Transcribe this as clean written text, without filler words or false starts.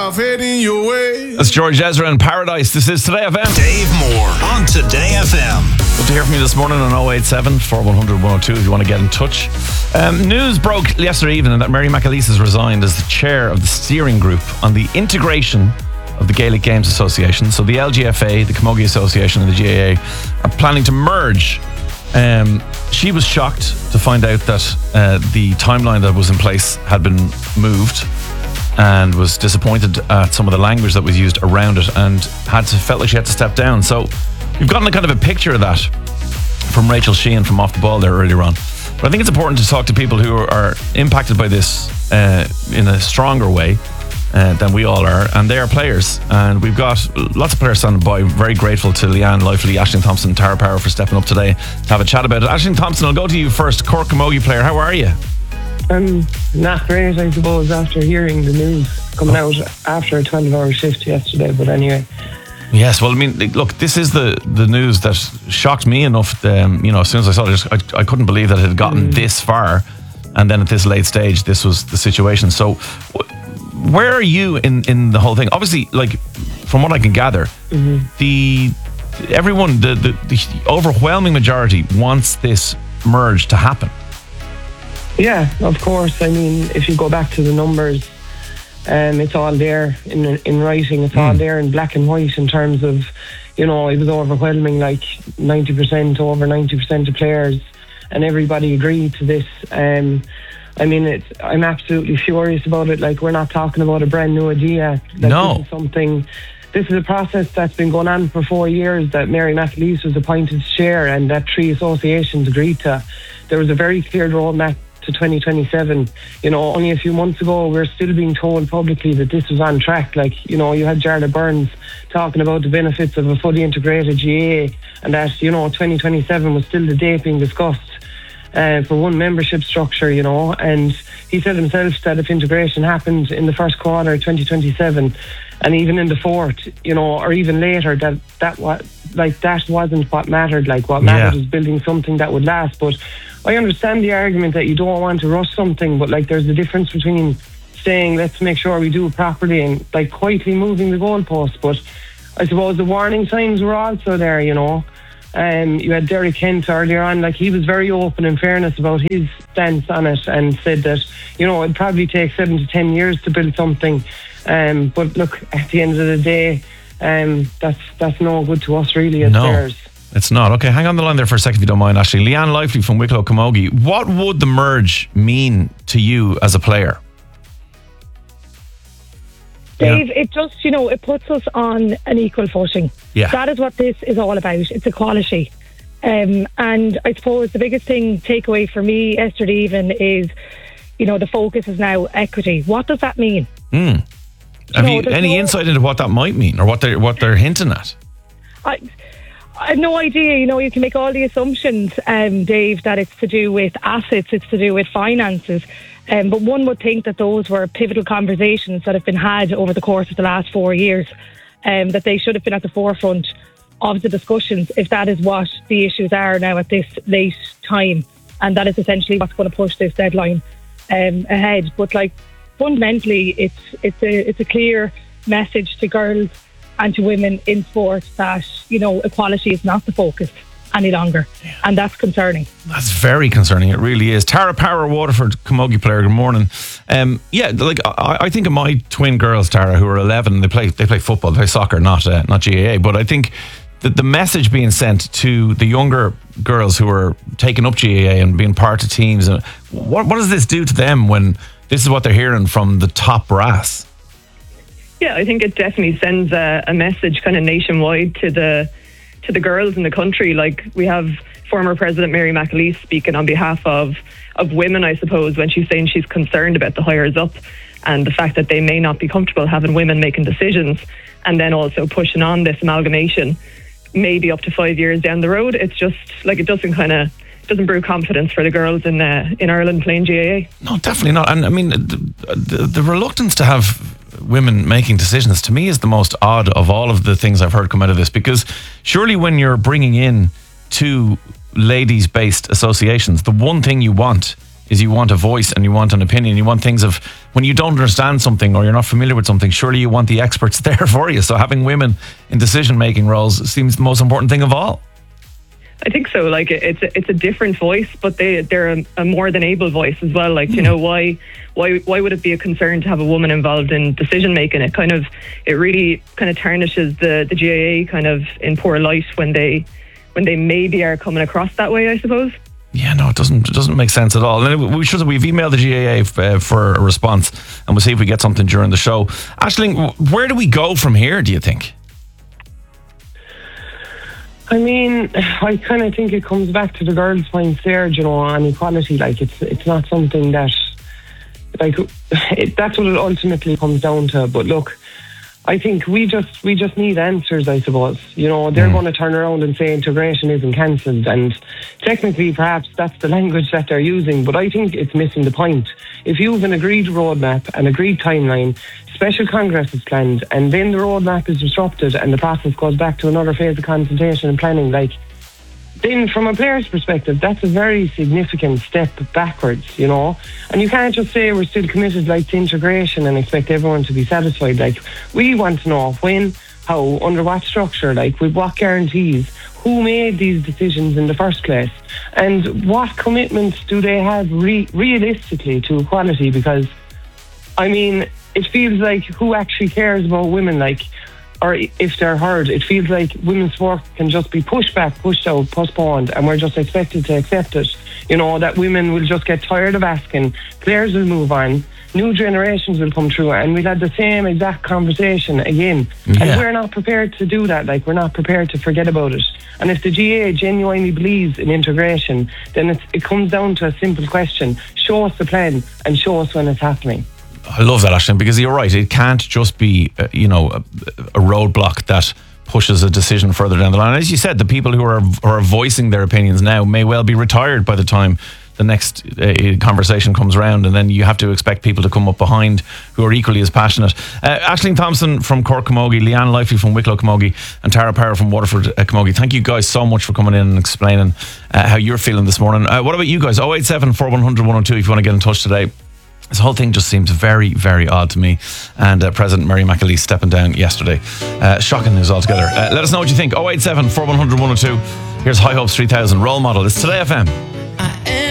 south heading your way. That's George Ezra in Paradise. This is Today FM. Dave Moore on Today FM. Good to hear from you this morning on 087 4100 102 if you want to get in touch. News broke yesterday evening that Mary McAleese has resigned as the chair of the steering group on the integration of the Gaelic Games Association. So the LGFA, the Camogie Association and the GAA are planning to merge. She was shocked to find out that the timeline that was in place had been moved, and was disappointed at some of the language that was used around it, and felt like she had to step down. So we've gotten a kind of a picture of that from Rachel Sheehan from Off the Ball there earlier on. But I think it's important to talk to people who are impacted by this in a stronger way than we all are, and they are players. And we've got lots of players standing by. Very grateful to Leanne Lively, Aisling Thompson, Tara Power for stepping up today to have a chat about it. Aisling Thompson, I'll go to you first. Cork Camogie player, how are you? Not great, I suppose, after hearing the news coming out after a 12-hour shift yesterday, but anyway. Yes, well, I mean, look, this is the news that shocked me enough. As soon as I saw it, I couldn't believe that it had gotten this far, and then at this late stage, this was the situation. So, where are you in the whole thing? Obviously, like, from what I can gather, the overwhelming majority wants this merge to happen. Yeah, of course. I mean, if you go back to the numbers, it's all there in writing. It's all there in black and white in terms of, it was overwhelming, like 90%, over 90% of players, and everybody agreed to this. I'm absolutely furious about it. Like, we're not talking about a brand new idea. No. This is a process that's been going on for 4 years, that Mary McAleese was appointed chair and that 3 associations agreed to. There was a very clear roadmap to 2027. Only a few months ago, we're still being told publicly that this was on track. Like, you had Jarlath Burns talking about the benefits of a fully integrated GAA, and that, 2027 was still the date being discussed for one membership structure, and he said himself that if integration happened in the first quarter of 2027, and even in the fourth, or even later, that wasn't what mattered. Like, what mattered was building something that would last. But I understand the argument that you don't want to rush something, but like, there's a difference between saying let's make sure we do it properly and like quietly moving the goalpost. But I suppose the warning signs were also there. You had Derek Kent earlier on, like, he was very open in fairness about his stance on it, and said that it'd probably take 7 to 10 years to build something. But look, at the end of the day, that's no good to us really as players. It's not. Okay, hang on the line there for a second if you don't mind, Ashley. Leanne Lively from Wicklow Camogie. What would the merge mean to you as a player? Dave, it just, it puts us on an equal footing. Yeah. That is what this is all about. It's equality. And I suppose the biggest takeaway for me yesterday even is, the focus is now equity. What does that mean? Have you any insight into what that might mean, or what they're hinting at? I have no idea. You can make all the assumptions, Dave, that it's to do with assets, it's to do with finances. But one would think that those were pivotal conversations that have been had over the course of the last 4 years, that they should have been at the forefront of the discussions if that is what the issues are now at this late time. And that is essentially what's going to push this deadline ahead. But like, fundamentally, it's a clear message to girls and to women in sport that, equality is not the focus any longer. And that's concerning. That's very concerning. It really is. Tara Power, Waterford Camogie player, good morning. I think of my twin girls, Tara, who are 11, they play football, they play soccer, not GAA. But I think that the message being sent to the younger girls who are taking up GAA and being part of teams, what does this do to them when this is what they're hearing from the top brass? Yeah, I think it definitely sends a message kind of nationwide to the girls in the country. Like, we have former President Mary McAleese speaking on behalf of women, I suppose, when she's saying she's concerned about the hires up and the fact that they may not be comfortable having women making decisions, and then also pushing on this amalgamation maybe up to 5 years down the road. It's just like, it doesn't brew confidence for the girls in Ireland playing GAA. No, definitely not. And I mean, the reluctance to have women making decisions, to me, is the most odd of all of the things I've heard come out of this, because surely when you're bringing in 2 ladies-based associations, the one thing you want is you want a voice and you want an opinion. You want things of, when you don't understand something or you're not familiar with something, surely you want the experts there for you. So having women in decision-making roles seems the most important thing of all. I think so. Like it's a different voice, but they're a more than able voice as well. Like, you know, why would it be a concern to have a woman involved in decision making? It really kind of tarnishes the GAA kind of in poor light when they maybe are coming across that way, I suppose. Yeah, no, it doesn't make sense at all. And we've emailed the GAA for a response, and we'll see if we get something during the show. Aisling, where do we go from here, do you think? I mean, I kind of think it comes back to the girls' points there, you know, on equality. Like, it's not something that, like, that's what it ultimately comes down to. But look, I think we just need answers, I suppose. You know, they're going to turn around and say integration isn't cancelled, and technically perhaps that's the language that they're using, but I think it's missing the point. If you have an agreed roadmap, an agreed timeline, special congress is planned, and then the roadmap is disrupted and the process goes back to another phase of consultation and planning, like, then from a player's perspective, that's a very significant step backwards, you know. And you can't just say we're still committed, like, to integration and expect everyone to be satisfied. Like, we want to know when, how, under what structure, like, with what guarantees, who made these decisions in the first place, and what commitments do they have realistically to equality? Because, I mean, it feels like who actually cares about women, like, or if they're heard, it feels like women's work can just be pushed back, pushed out, postponed, and we're just expected to accept it. You know, that women will just get tired of asking, players will move on, new generations will come through, and we'll have the same exact conversation again. Yeah. And we're not prepared to do that. Like, we're not prepared to forget about it. And if the GAA genuinely believes in integration, then it comes down to a simple question: show us the plan and show us when it's happening. I love that, Aisling, because you're right. It can't just be, a roadblock that pushes a decision further down the line. As you said, the people who are voicing their opinions now may well be retired by the time the next conversation comes around, and then you have to expect people to come up behind who are equally as passionate. Aisling Thompson from Cork Camogie, Leanne Lively from Wicklow Camogie, and Tara Power from Waterford Camogie. Thank you guys so much for coming in and explaining how you're feeling this morning. What about you guys? 087 4100 102 if you want to get in touch today. This whole thing just seems very, very odd to me. And President Mary McAleese stepping down yesterday. Shocking news altogether. Let us know what you think. 087 4100 102. Here's High Hopes 3000 Role Model. It's Today FM.